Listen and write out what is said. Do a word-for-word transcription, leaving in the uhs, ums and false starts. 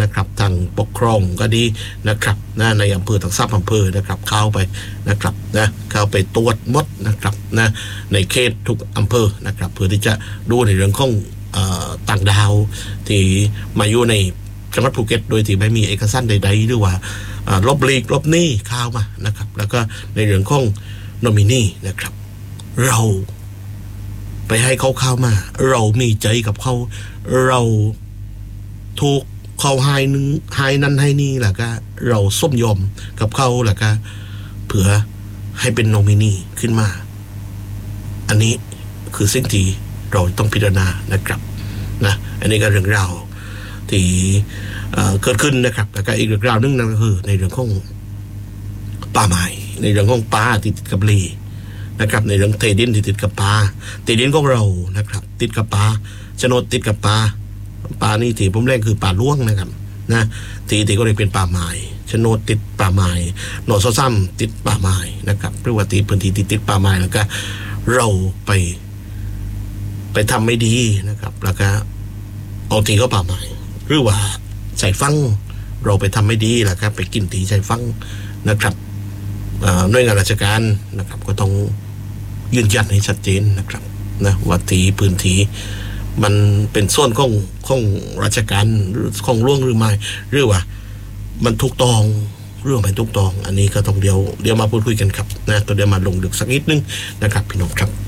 นะครับทางปกครองก็ดีนะครับนะในอำเภอทั้งสามอำเภอนะครับเข้าไปนะครับนะเข้าไปตรวจหมดนะครับนะในเขตทุกอำเภอนะครับเพื่อที่จะดูในเรื่องของต่างดาวที่มาอยู่ในจังหวัดภูเก็ตโดยที่ไม่มีเอกสารใดๆหรือว่าลบลีกลบหนี้เข้ามานะครับแล้วก็ในเรื่องของโนมินีนะครับเราไปให้เขาเข้ามาเรามีใจกับเขาเราถูกเขาให้นึงให้นั้นให้นี่แหละก็เราส้มยอมกับเขาแหละก็เผื่อให้เป็นโนมินีขึ้นมาอันนี้คือสิ่งที่เราต้องพิจารณานะครับนะอันนี้ก็เรื่องราวที่เกิดขึ้นนะครับแล้วก็อีกเรื่องราวนึงนั่นก็คือในเรื่องของป่าไม้ในเรื่องของป่าที่ติดกับเลนะครับในเรื่องเทดินที่ติดกับป่าเทดินของเรานะครับติดกับป่าโฉนดติดกับป่าป่านี่ที่ผมเรียกคือป่าล่วงนะครับนะที่ที่ก็เลยเป็นป่าไม้โฉนดติดป่าไม้หนอซอซ้ำติดป่าไม้นะครับหรือว่าที่พื้นที่ที่ติดป่าไม้แล้วก็เราไปไปทำไม่ดีนะครับแล้วก็เอาทีก็ป่าไม้หรือว่าใส่ฟังเราไปทำไม่ดีแหละครับไปกินตีใส่ฟังนะครับหน่วยงานราชการนะครับก็ต้องยืนยันให้ชัดเจนนะครับนะว่าทีพื้นที่มันเป็นส่วนของของราชการหรือของร่วงหรือไม่หรือว่ามันถูกต้องเรื่องไม่ถูกต้องอันนี้ก็ต้องเดี๋ยวเดี๋ยวมาพูดคุยกันครับนะตัวเดี๋ยวมาลงลึกสักนิดนึงนะครับพี่น้องครับ